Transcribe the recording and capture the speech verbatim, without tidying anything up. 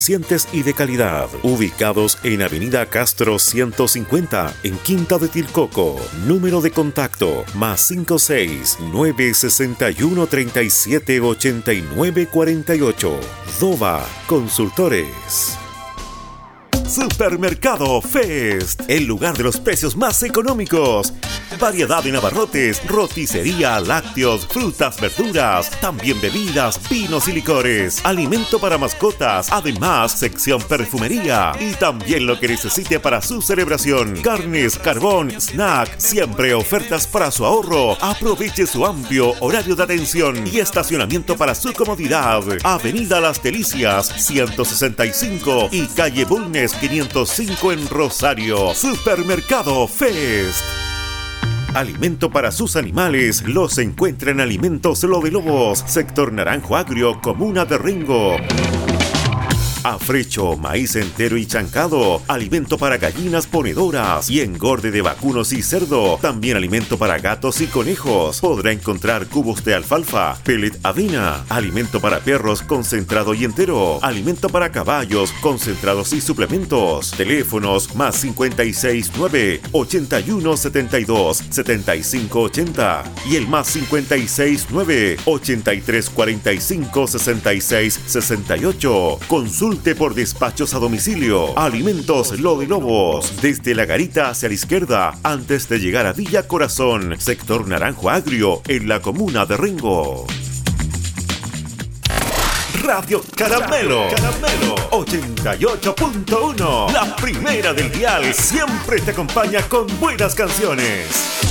Cientes y de calidad, ubicados en Avenida Castro ciento cincuenta, en Quinta de Tilcoco. Número de contacto, más cinco seis nueve seis uno tres siete ocho nueve cuatro ocho. Dova Consultores. Supermercado Fest, el lugar de los precios más económicos. Variedad en abarrotes, roticería, lácteos, frutas, verduras, también bebidas, vinos y licores, alimento para mascotas, además sección perfumería y también lo que necesite para su celebración. Carnes, carbón, snack, siempre ofertas para su ahorro. Aproveche su amplio horario de atención y estacionamiento para su comodidad. Avenida Las Delicias, ciento sesenta y cinco y calle Bulnes quinientos cinco en Rosario. Supermercado Fest. Alimento para sus animales los encuentra en Alimentos Lo de Lobos, sector Naranjo Agrio, comuna de Rengo. Afrecho, maíz entero y chancado, alimento para gallinas ponedoras y engorde de vacunos y cerdo, también alimento para gatos y conejos. Podrá encontrar cubos de alfalfa, pellet avena, alimento para perros concentrado y entero, alimento para caballos concentrados y suplementos. Teléfonos más cincuenta y seis nueve, ochenta y uno setenta y dos, setenta y cinco ochenta y el más cincuenta y seis nueve, ochenta y tres cuarenta y cinco, sesenta y seis sesenta y ocho. Consulta por despachos a domicilio. Alimentos Lo de Lobos. Desde la garita hacia la izquierda, antes de llegar a Villa Corazón, sector Naranjo Agrio, en la comuna de Rengo. Radio Caramelo, Caramelo ochenta y ocho punto uno. La primera del dial siempre te acompaña con buenas canciones.